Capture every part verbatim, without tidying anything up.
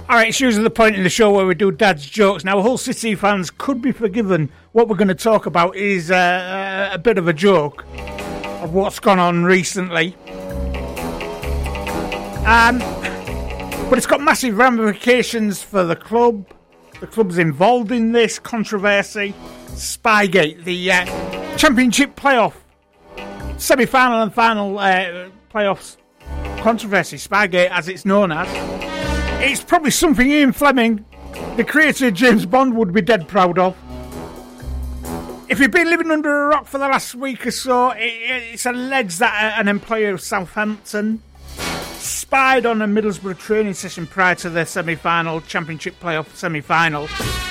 All right, it's usually the point in the show where we do dad's jokes. Now, Hull City fans could be forgiven. What we're going to talk about is uh, a bit of a joke of what's gone on recently. Um, but it's got massive ramifications for the club. The club's involved in this controversy. Spygate, the uh, Championship playoff, semi-final and final uh, playoffs controversy. Spygate, as it's known as. It's probably something Ian Fleming, the creator of James Bond, would be dead proud of. If you've been living under a rock for the last week or so, it, it's alleged that an employer of Southampton spied on a Middlesbrough training session prior to their semi-final, Championship playoff semi-final,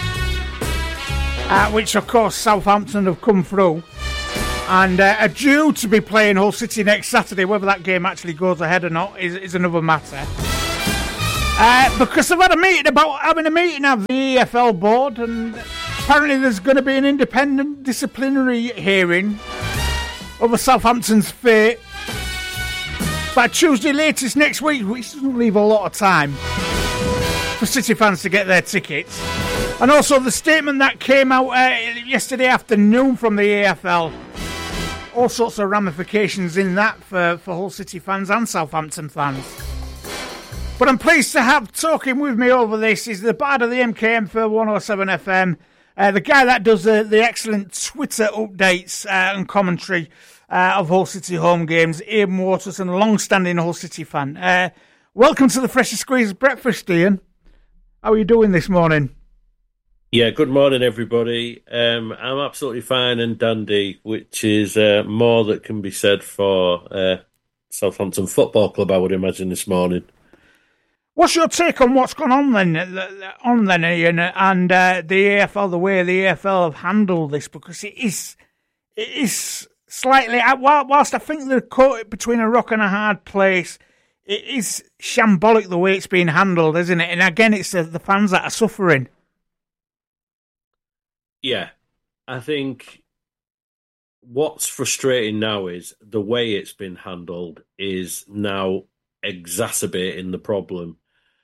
uh, which of course Southampton have come through and uh, are due to be playing Hull City next Saturday. Whether that game actually goes ahead or not is, is another matter. Uh, because they've had a meeting about having a meeting of the E F L board, and apparently there's going to be an independent disciplinary hearing over Southampton's fate by Tuesday latest next week, which doesn't leave a lot of time for City fans to get their tickets. And also the statement that came out uh, yesterday afternoon from the E F L, all sorts of ramifications in that for, for Hull City fans and Southampton fans. But I'm pleased to have talking with me over this is the bard of the M K M for one oh seven F M, uh, the guy that does the, the excellent Twitter updates uh, and commentary uh, of Hull City home games, Ian Waters, and a long-standing Hull City fan. Uh, welcome to the Freshly Squeezed Breakfast, Ian. How are you doing this morning? Yeah, good morning, everybody. Um, I'm absolutely fine and dandy, which is uh, more that can be said for uh, Southampton Football Club, I would imagine, this morning. What's your take on what's gone on then, on then, Ian, and uh, the E F L, the way the E F L have handled this? Because it is, it is slightly, whilst I think they're caught between a rock and a hard place, it is shambolic the way it's being handled, isn't it? And again, it's the, the fans that are suffering. Yeah, I think what's frustrating now is the way it's been handled is now exacerbating the problem.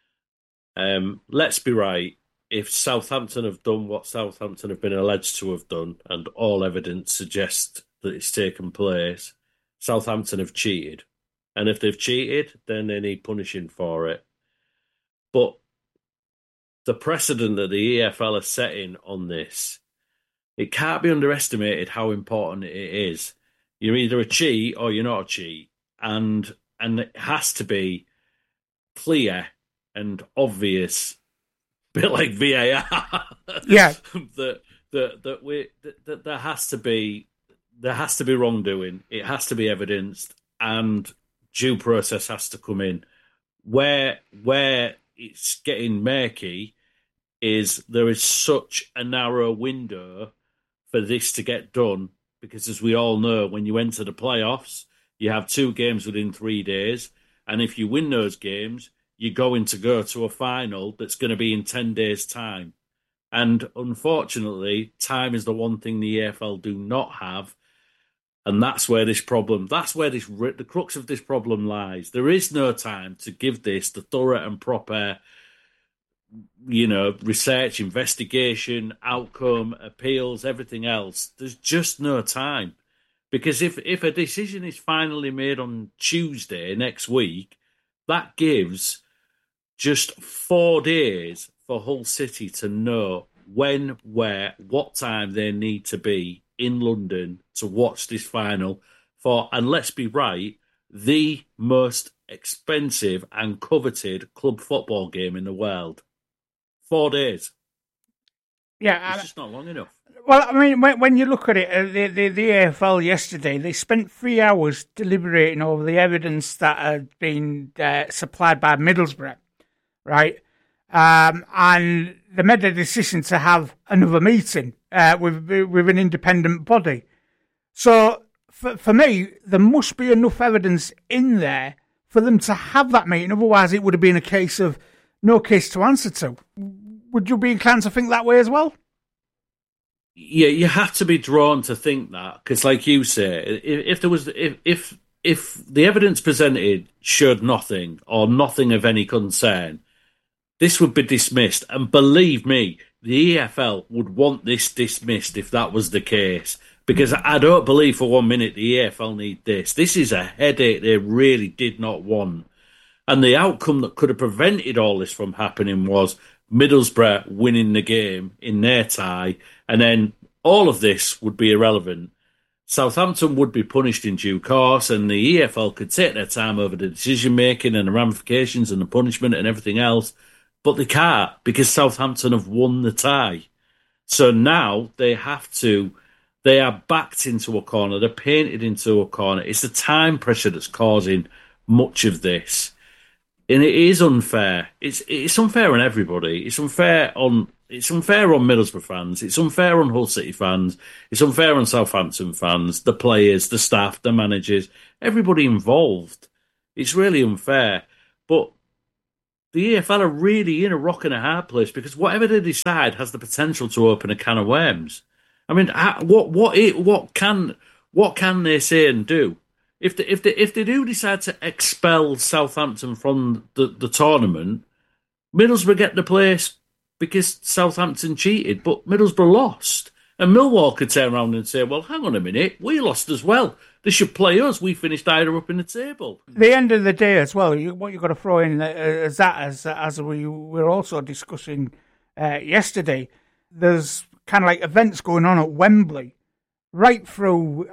Um, let's be right, if Southampton have done what Southampton have been alleged to have done, and all evidence suggests that it's taken place, Southampton have cheated. And if they've cheated, then they need punishing for it. But the precedent that the E F L are setting on this, it can't be underestimated how important it is. You're either a cheat or you're not a cheat. And and it has to be clear and obvious, a bit like V A R. Yeah. that that that we that, that there has to be there has to be wrongdoing. It has to be evidenced, and due process has to come in. Where where it's getting murky is there is such a narrow window for this to get done, because as we all know, when you enter the playoffs, you have two games within three days, and if you win those games, you're going to go to a final that's going to be in ten days' time. And unfortunately, time is the one thing the E F L do not have, and that's where this problem, that's where this the crux of this problem lies. There is no time to give this the thorough and proper, you know, research, investigation, outcome, appeals, everything else. There's just no time. Because if, if a decision is finally made on Tuesday next week, that gives just four days for Hull City to know when, where, what time they need to be in London to watch this final for, and let's be right, the most expensive and coveted club football game in the world. Four days. Yeah. It's just not long enough. Well, I mean, when, when you look at it, uh, the, the, the E F L yesterday, they spent three hours deliberating over the evidence that had been uh, supplied by Middlesbrough, right? Um, and they made a decision to have another meeting uh, with with an independent body. So, for, for me, there must be enough evidence in there for them to have that meeting. Otherwise, it would have been a case of no case to answer to. Would you be inclined to think that way as well? Yeah, you have to be drawn to think that, because, like you say, if, if there was, if, if if the evidence presented showed nothing or nothing of any concern, this would be dismissed. And believe me, the E F L would want this dismissed if that was the case. Because I don't believe for one minute the E F L need this. This is a headache they really did not want. And the outcome that could have prevented all this from happening was Middlesbrough winning the game in their tie, and then all of this would be irrelevant. Southampton would be punished in due course, and the E F L could take their time over the decision-making and the ramifications and the punishment and everything else, but they can't because Southampton have won the tie. So now they have to, they are backed into a corner, they're painted into a corner. It's the time pressure that's causing much of this. And it is unfair. It's it's unfair on everybody. It's unfair on it's unfair on Middlesbrough fans. It's unfair on Hull City fans. It's unfair on Southampton fans, the players, the staff, the managers, everybody involved. It's really unfair. But the E F L are really in a rock and a hard place because whatever they decide has the potential to open a can of worms. I mean, what what what can what can they say and do? If they, if they if they do decide to expel Southampton from the, the tournament, Middlesbrough get the place because Southampton cheated, but Middlesbrough lost. And Millwall could turn around and say, well, hang on a minute, we lost as well. They should play us. We finished higher up in the table. The end of the day as well, you, what you've got to throw in is that, as, as we were also discussing uh, yesterday, there's kind of like events going on at Wembley. Right through,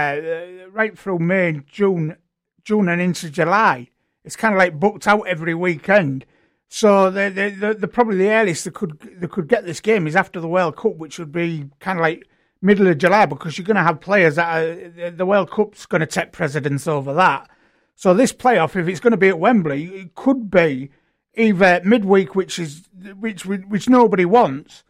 uh, right through May, June, June, and into July, it's kind of like booked out every weekend. So the the the probably the earliest they could they could get this game is after the World Cup, which would be kind of like middle of July, because you're going to have players that are, the World Cup's going to take precedence over that. So this playoff, if it's going to be at Wembley, it could be either midweek, which is which which nobody wants,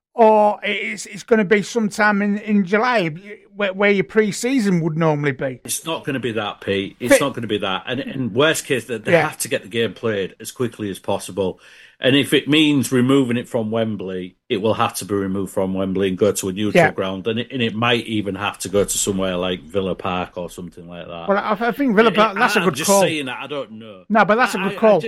or it's it's going to be sometime in, in July, where, where your pre-season would normally be. It's not going to be that, Pete. It's Fit. not going to be that. And in worst case, they yeah. have to get the game played as quickly as possible. And if it means removing it from Wembley, it will have to be removed from Wembley and go to a neutral yeah. ground. And it, and it might even have to go to somewhere like Villa Park or something like that. Well, I, I think Villa Park, that's I'm a good just call. saying that, I don't know. No, but that's a good call.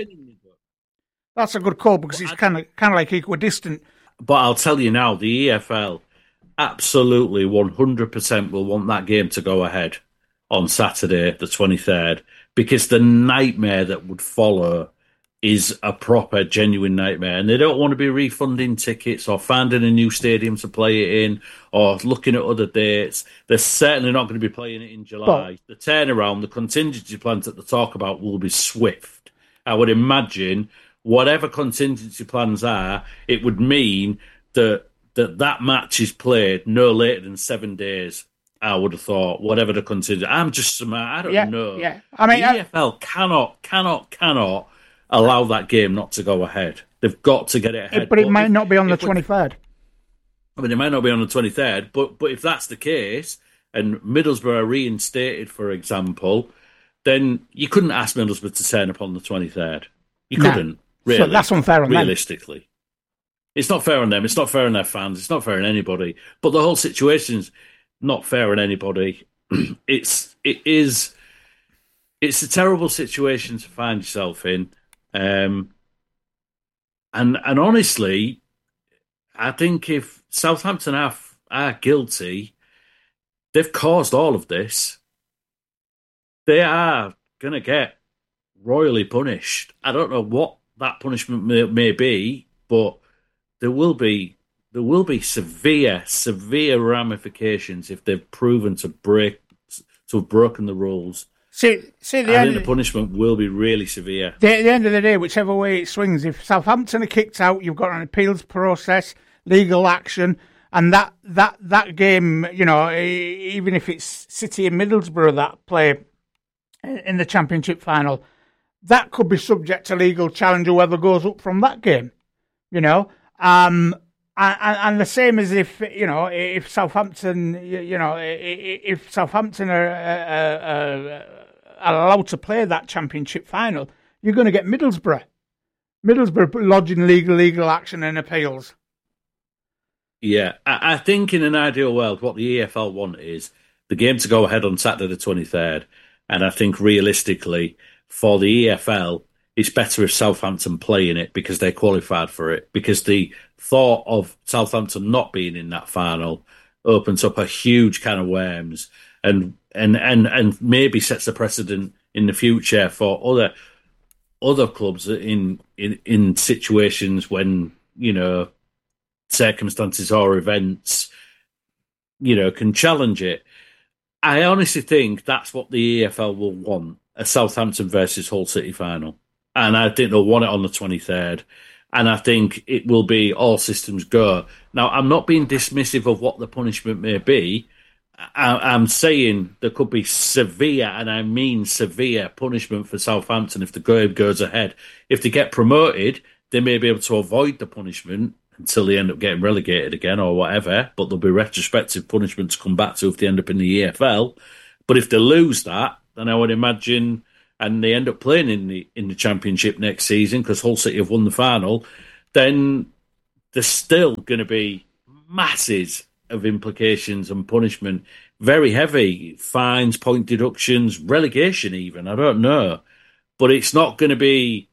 I, I that's a good call because it's kind of kind of like equidistant. But I'll tell you now, the E F L absolutely one hundred percent will want that game to go ahead on Saturday, the twenty-third, because the nightmare that would follow is a proper, genuine nightmare. And they don't want to be refunding tickets or finding a new stadium to play it in or looking at other dates. They're certainly not going to be playing it in July. But the turnaround, the contingency plans that they talk about will be swift. I would imagine whatever contingency plans are, it would mean that that, that match is played no later than seven days. I would have thought, whatever the contingency. I'm just smart. I don't yeah, know. Yeah. I mean, the E F L cannot, cannot, cannot allow that game not to go ahead. They've got to get it ahead. It, but it but might if, not be on the twenty-third. I mean, it might not be on the twenty-third, but but if that's the case, and Middlesbrough are reinstated, for example, then you couldn't ask Middlesbrough to turn up on the twenty-third. You couldn't. Nah. Really, so that's unfair on realistically. them. It's not fair on them. It's not fair on their fans. It's not fair on anybody. But the whole situation's not fair on anybody. it's it is it's a terrible situation to find yourself in. Um, and and honestly, I think if Southampton are, are guilty, they've caused all of this. They are going to get royally punished. I don't know what that punishment may, may be, but there will be there will be severe, severe ramifications if they've proven to break to have broken the rules. See, see, the I end, think the punishment will be really severe. The, at the end of the day, whichever way it swings, if Southampton are kicked out, you've got an appeals process, legal action, and that that that game, you know, even if it's City and Middlesbrough that play in the Championship final, that could be subject to legal challenge whoever goes up from that game, you know. Um, and, and the same as if, you know, if Southampton, you know, if Southampton are, are, are allowed to play that Championship final, you're going to get Middlesbrough. Middlesbrough lodging legal legal action and appeals. Yeah, I, I think in an ideal world, what the E F L want is the game to go ahead on Saturday the twenty-third. And I think realistically, for the E F L, it's better if Southampton play in it because they qualified for it. Because the thought of Southampton not being in that final opens up a huge can of worms and and and, and maybe sets a precedent in the future for other other clubs in in, in situations when, you know, circumstances or events, you know, can challenge it. I honestly think that's what the E F L will want, a Southampton versus Hull City final. And I think they'll want it on the twenty-third. And I think it will be all systems go. Now, I'm not being dismissive of what the punishment may be. I, I'm saying there could be severe, and I mean severe, punishment for Southampton if the game goes ahead. If they get promoted, they may be able to avoid the punishment until they end up getting relegated again or whatever, but there'll be retrospective punishment to come back to if they end up in the E F L. But if they lose that, then I would imagine, and they end up playing in the in the Championship next season because Hull City have won the final, then there's still going to be masses of implications and punishment, very heavy fines, point deductions, relegation even, I don't know. But it's not going to be,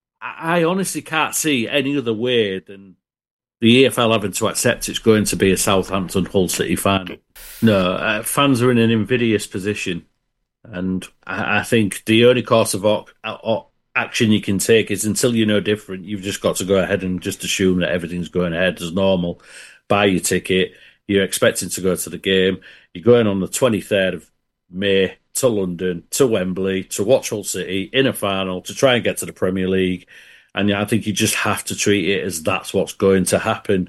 I honestly can't see any other way than the E F L having to accept it's going to be a Southampton Hull City final. No, uh, fans are in an invidious position. And I, I think the only course of o- o- action you can take is, until you know different, you've just got to go ahead and just assume that everything's going ahead as normal. Buy your ticket. You're expecting to go to the game. You're going on the twenty-third of May to London, to Wembley, to watch Hull City in a final, to try and get to the Premier League. And I think you just have to treat it as that's what's going to happen.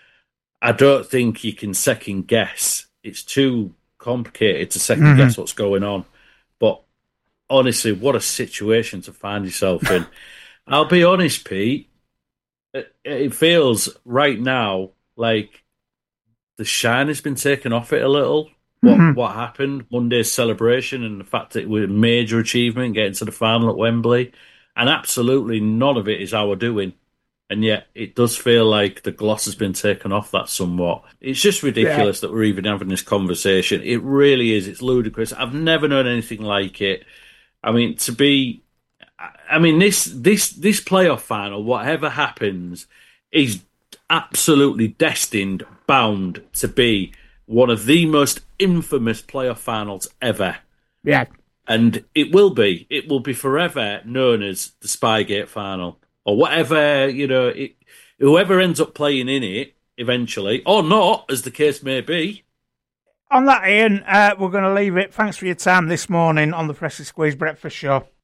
I don't think you can second guess. It's too complicated to second mm-hmm. guess what's going on. But honestly, what a situation to find yourself in. I'll be honest, Pete, it, it feels right now like the shine has been taken off it a little. What mm-hmm. what happened, Monday's celebration, and the fact that it was a major achievement getting to the final at Wembley. And absolutely none of it is our doing. And yet it does feel like the gloss has been taken off that somewhat. It's just ridiculous yeah. that we're even having this conversation. It really is. It's ludicrous. I've never known anything like it. I mean, to be... I mean, this this this playoff final, whatever happens, is absolutely destined, bound to be one of the most infamous playoff finals ever. Yeah. And it will be. It will be forever known as the Spygate final. Or whatever, you know, it, whoever ends up playing in it eventually, or not, as the case may be. On that, Ian, uh, we're going to leave it. Thanks for your time this morning on the Freshly Squeezed Breakfast Show.